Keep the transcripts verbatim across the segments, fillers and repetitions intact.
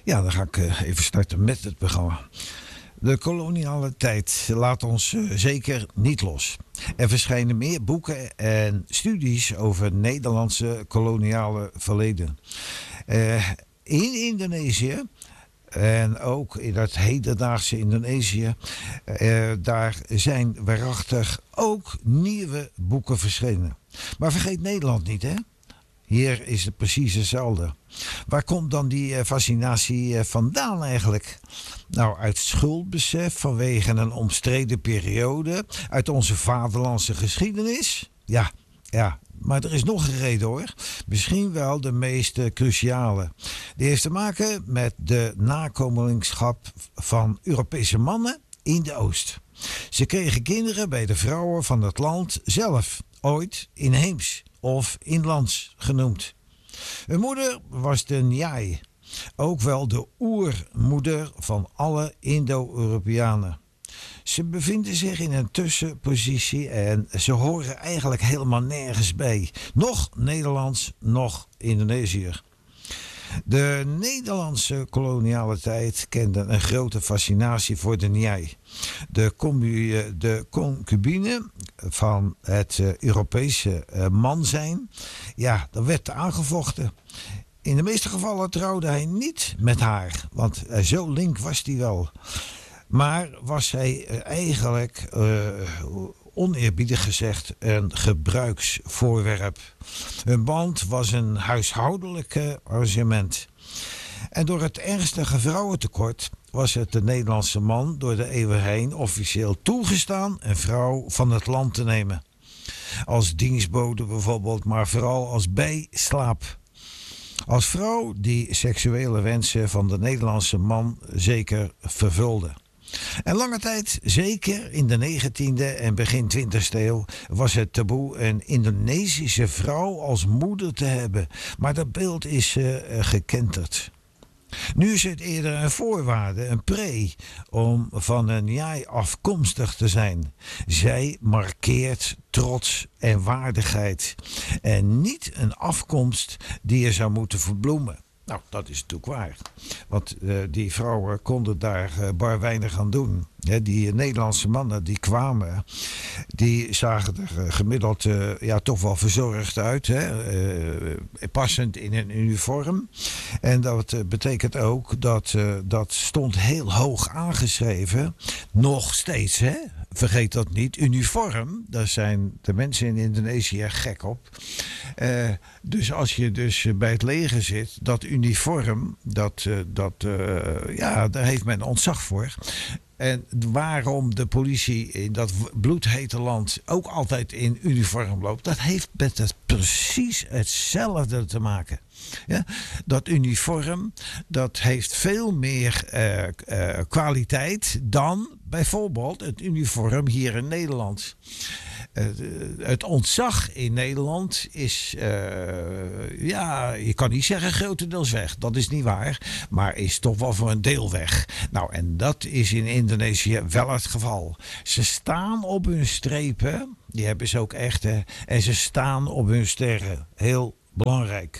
Ja, dan ga ik eh, even starten met het programma. De koloniale tijd laat ons uh, zeker niet los. Er verschijnen meer boeken en studies over het Nederlandse koloniale verleden. Uh, in Indonesië en ook in het hedendaagse Indonesië, uh, daar zijn waarachtig ook nieuwe boeken verschenen. Maar vergeet Nederland niet, hè? Hier is het precies hetzelfde. Waar komt dan die fascinatie vandaan eigenlijk? Nou, uit schuldbesef vanwege een omstreden periode, uit onze vaderlandse geschiedenis? Ja, ja, maar er is nog een reden hoor. Misschien wel de meest cruciale. Die heeft te maken met de nakomelingschap van Europese mannen in de Oost. Ze kregen kinderen bij de vrouwen van het land zelf, ooit inheems of inlands genoemd. Hun moeder was de Njai, ook wel de oermoeder van alle Indo-Europeanen. Ze bevinden zich in een tussenpositie en ze horen eigenlijk helemaal nergens bij. Nog Nederlands, nog Indonesiër. De Nederlandse koloniale tijd kende een grote fascinatie voor de Njai. De, combu- de concubine van het uh, Europese uh, man zijn, ja, dat werd aangevochten. In de meeste gevallen trouwde hij niet met haar, want uh, zo link was hij wel. Maar was hij uh, eigenlijk, uh, oneerbiedig gezegd, een gebruiksvoorwerp. Hun band was een huishoudelijke arrangement. En door het ernstige vrouwentekort was het de Nederlandse man door de eeuwen heen officieel toegestaan een vrouw van het land te nemen. Als dienstbode bijvoorbeeld, maar vooral als bijslaap. Als vrouw die seksuele wensen van de Nederlandse man zeker vervulde. En lange tijd, zeker in de negentiende en begin twintigste eeuw, was het taboe een Indonesische vrouw als moeder te hebben. Maar dat beeld is uh, gekenterd. Nu is het eerder een voorwaarde, een pre, om van een Njai afkomstig te zijn. Zij markeert trots en waardigheid. En niet een afkomst die je zou moeten verbloemen. Nou, dat is natuurlijk waar. Want uh, die vrouwen konden daar uh, bar weinig aan doen. He, die Nederlandse mannen die kwamen, die zagen er uh, gemiddeld uh, ja, toch wel verzorgd uit. Hè? Uh, passend in een uniform. En dat uh, betekent ook dat uh, dat stond heel hoog aangeschreven. Nog steeds, hè? Vergeet dat niet. Uniform, daar zijn de mensen in Indonesië gek op. Uh, dus als je dus bij het leger zit, dat uniform, dat, uh, dat, uh, ja, daar heeft men ontzag voor. En waarom de politie in dat bloedhete land ook altijd in uniform loopt, dat heeft met het precies hetzelfde te maken. Ja, dat uniform, dat heeft veel meer uh, uh, kwaliteit dan bijvoorbeeld het uniform hier in Nederland. Uh, het ontzag in Nederland is, uh, ja, je kan niet zeggen grotendeels weg. Dat is niet waar, maar is toch wel voor een deel weg. Nou, en dat is in Indonesië wel het geval. Ze staan op hun strepen, die hebben ze ook echt, hè, en ze staan op hun sterren. Heel belangrijk.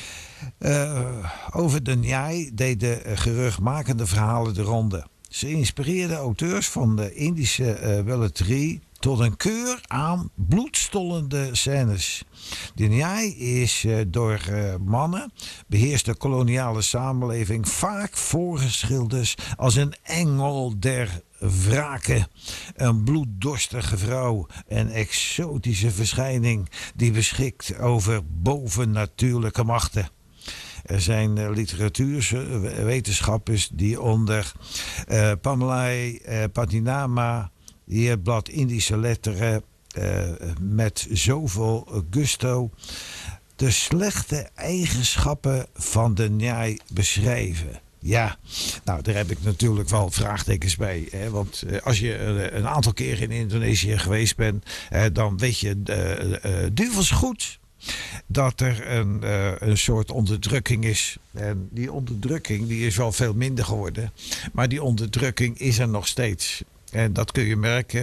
Uh, over de Njai deden geruchtmakende verhalen de ronde. Ze inspireerden auteurs van de Indische uh, welletrie tot een keur aan bloedstollende scènes. De Njai is uh, door uh, mannen beheerste koloniale samenleving vaak voorgeschilderd als een engel der wraken. Een bloeddorstige vrouw, een exotische verschijning die beschikt over bovennatuurlijke machten. Er zijn uh, literatuurwetenschappers die onder uh, Pamela uh, Patinama die het blad Indische letteren uh, met zoveel gusto de slechte eigenschappen van de Njai beschrijven. Ja, nou daar heb ik natuurlijk wel vraagtekens bij. Hè? Want uh, als je uh, een aantal keer in Indonesië geweest bent, uh, dan weet je uh, uh, duvels goed dat er een, uh, een soort onderdrukking is. En die onderdrukking die is wel veel minder geworden. Maar die onderdrukking is er nog steeds. En dat kun je merken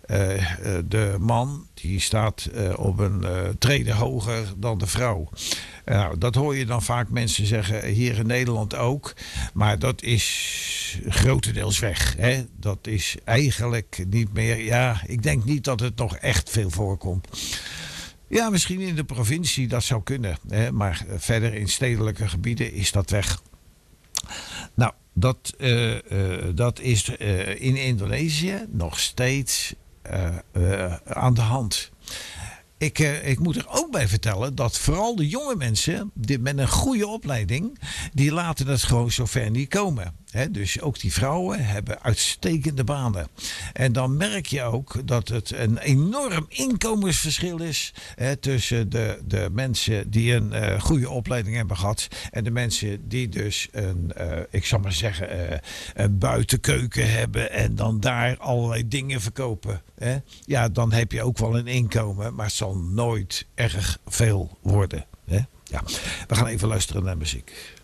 uh, uh, de man die staat uh, op een uh, trede hoger dan de vrouw. Uh, nou, dat hoor je dan vaak mensen zeggen, hier in Nederland ook. Maar dat is grotendeels weg. Hè? Dat is eigenlijk niet meer... Ja, ik denk niet dat het nog echt veel voorkomt. Ja, misschien in de provincie, dat zou kunnen. Hè? Maar verder in stedelijke gebieden is dat weg. Nou, dat, uh, uh, dat is uh, in Indonesië nog steeds uh, uh, aan de hand. Ik, uh, ik moet er ook bij vertellen dat vooral de jonge mensen die met een goede opleiding, die laten het gewoon zover niet komen. He, dus ook die vrouwen hebben uitstekende banen. En dan merk je ook dat het een enorm inkomensverschil is he, tussen de, de mensen die een uh, goede opleiding hebben gehad en de mensen die dus een, uh, ik zal maar zeggen, uh, een buitenkeuken hebben en dan daar allerlei dingen verkopen. He. Ja, dan heb je ook wel een inkomen, maar het zal nooit erg veel worden. He. Ja. We gaan even luisteren naar muziek.